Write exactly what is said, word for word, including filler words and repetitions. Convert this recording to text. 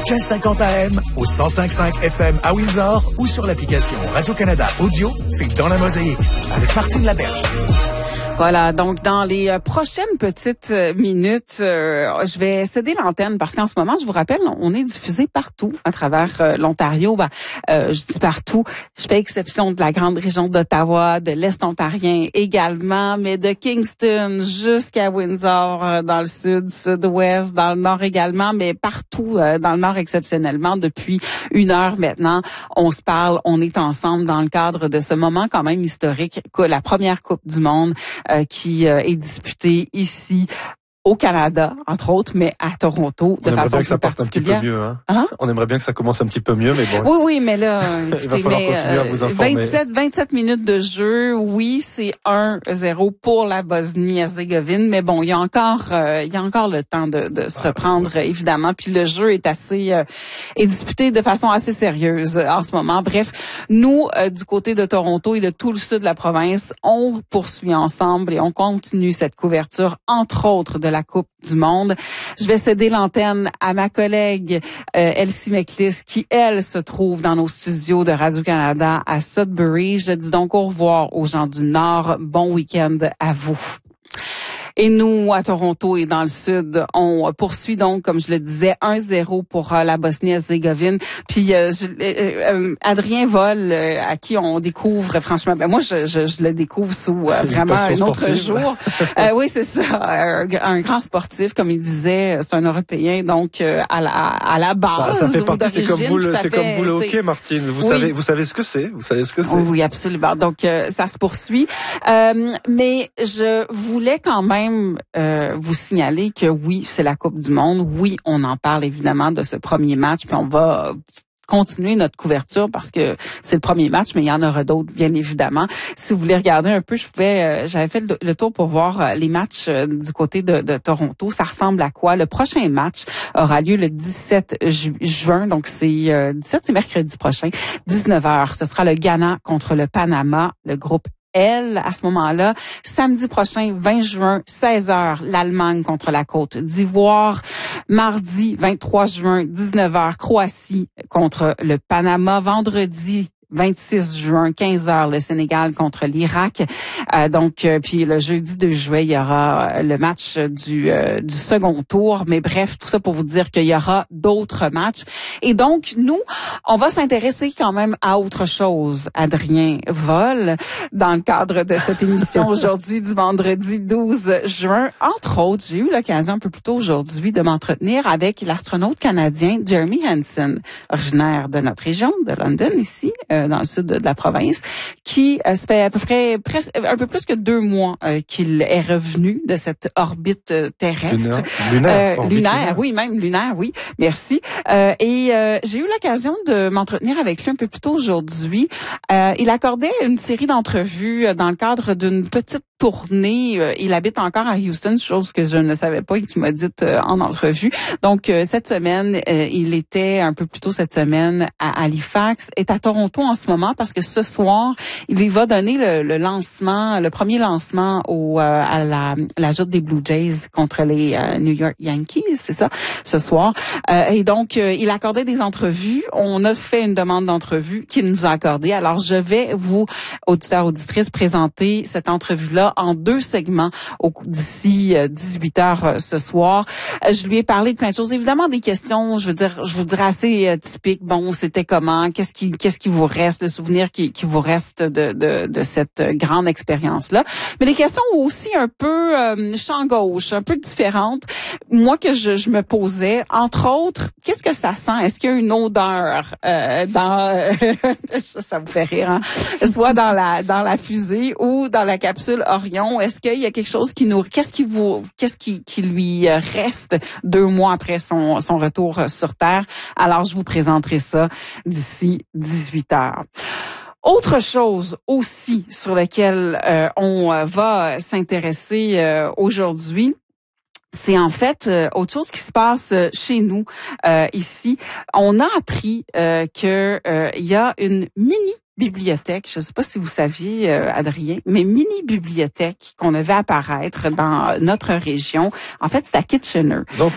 quinze cinquante A M, au cent cinq virgule cinq F M à Windsor ou sur l'application Radio-Canada Audio, c'est Dans la Mosaïque avec Martine Laberge. Voilà, donc dans les euh, prochaines petites euh, minutes, euh, je vais céder l'antenne parce qu'en ce moment, je vous rappelle, on est diffusé partout à travers euh, l'Ontario. Ben, euh, je dis partout, je fais exception de la grande région d'Ottawa, de l'Est ontarien également, mais de Kingston jusqu'à Windsor, euh, dans le sud, sud-ouest, dans le nord également, mais partout euh, dans le nord exceptionnellement depuis une heure maintenant. On se parle, on est ensemble dans le cadre de ce moment quand même historique, la première Coupe du Monde. Euh, qui euh, est disputée ici au Canada, entre autres, mais à Toronto, de façon plus particulière. On aimerait bien que ça parte un petit peu mieux, hein. Hein? On aimerait bien que ça commence un petit peu mieux, mais bon. Oui, oui, mais là, écoutez, il va falloir mais, continuer à vous informer. vingt-sept, vingt-sept minutes de jeu, oui, c'est un zéro pour la Bosnie-Herzégovine, mais bon, il y a encore, euh, il y a encore le temps de, de se reprendre, ah, oui. évidemment, puis le jeu est assez, euh, est disputé de façon assez sérieuse en ce moment. Bref, nous, euh, du côté de Toronto et de tout le sud de la province, on poursuit ensemble et on continue cette couverture, entre autres, de la Coupe du Monde. Je vais céder l'antenne à ma collègue euh, Elsie McLiss qui, elle, se trouve dans nos studios de Radio-Canada à Sudbury. Je dis donc au revoir aux gens du Nord. Bon week-end à vous. Et nous, à Toronto et dans le sud, on poursuit donc, comme je le disais, un zéro pour euh, la Bosnie-Herzégovine. Puis euh, je, euh, euh, Adrien Vol, euh, à qui on découvre, franchement, ben moi, je, je, je le découvre sous euh, vraiment un autre sportive. jour. euh, oui, c'est ça, un, un grand sportif, comme il disait, c'est un Européen, donc euh, à la à la base. Bah, ça fait partie, c'est comme vous, le, c'est fait, comme vous le hockey, Martine. Vous oui. savez, vous savez ce que c'est. Vous savez ce que c'est. Oui, absolument. Donc euh, ça se poursuit, euh, mais je voulais quand même Euh, vous signaler que oui, c'est la Coupe du Monde. Oui, on en parle évidemment de ce premier match, puis on va continuer notre couverture parce que c'est le premier match, mais il y en aura d'autres, bien évidemment. Si vous voulez regarder un peu, je pouvais, euh, j'avais fait le, le tour pour voir euh, les matchs euh, du côté de, de Toronto. Ça ressemble à quoi? Le prochain match aura lieu le dix-sept juin, donc c'est euh, dix-sept, c'est mercredi prochain, dix-neuf heures. Ce sera le Ghana contre le Panama, le groupe Elle, à ce moment-là, samedi prochain, vingt juin, seize heures, l'Allemagne contre la Côte d'Ivoire. Mardi, vingt-trois juin, dix-neuf heures, Croatie contre le Panama. Vendredi, vingt-six juin, quinze heures, le Sénégal contre l'Irak. Euh, donc, euh, puis le jeudi deux juillet, il y aura le match du euh, du second tour. Mais bref, tout ça pour vous dire qu'il y aura d'autres matchs. Et donc, nous, on va s'intéresser quand même à autre chose, Adrien Vol, dans le cadre de cette émission aujourd'hui du vendredi douze juin. Entre autres, j'ai eu l'occasion un peu plus tôt aujourd'hui de m'entretenir avec l'astronaute canadien Jeremy Hansen, originaire de notre région, de London, ici, euh, dans le sud de, de la province, qui euh, ça fait à peu près presque un peu plus que deux mois euh, qu'il est revenu de cette orbite euh, terrestre. Lunaire, lunaire, euh, orbite lunaire, lunaire, oui, même lunaire, oui. Merci. Euh, et euh, j'ai eu l'occasion de m'entretenir avec lui un peu plus tôt aujourd'hui. Euh, il accordait une série d'entrevues dans le cadre d'une petite tournée. Euh, il habite encore à Houston, chose que je ne savais pas et qu'il m'a dit euh, en entrevue. Donc, euh, cette semaine, euh, il était un peu plus tôt cette semaine à Halifax, est à Toronto en ce moment parce que ce soir, il y va donner le, le lancement, le premier lancement au euh, à la, la joute des Blue Jays contre les euh, New York Yankees, c'est ça, ce soir. Euh, et donc, euh, il accordait des entrevues. On a fait une demande d'entrevue qu'il nous a accordée. Alors, je vais vous, auditeurs, auditrices, présenter cette entrevue-là en deux segments au d'ici dix-huit heures ce soir. Je lui ai parlé de plein de choses, évidemment des questions, je veux dire, je vous dirais assez euh, typiques. Bon, c'était comment, qu'est-ce qui qu'est-ce qui vous reste, le souvenir qui qui vous reste de de de cette grande expérience-là. Mais des questions aussi un peu euh, champ gauche, un peu différentes. Moi que je je me posais, entre autres, qu'est-ce que ça sent? Est-ce qu'il y a une odeur euh, dans euh, ça, ça vous fait rire, hein? Soit dans la dans la fusée ou dans la capsule Orion, est-ce qu'il y a quelque chose qui nous, qu'est-ce qui vous, qu'est-ce qui, qui lui reste deux mois après son, son retour sur Terre? Alors, je vous présenterai ça d'ici dix-huit heures. Autre chose aussi sur laquelle euh, on va s'intéresser euh, aujourd'hui, c'est en fait euh, autre chose qui se passe euh, chez nous euh, ici. On a appris euh, que euh, il y a une mini bibliothèque, je ne sais pas si vous saviez, euh, Adrien, mais mini-bibliothèque qu'on avait apparaître dans notre région. En fait, c'est à Kitchener. Donc,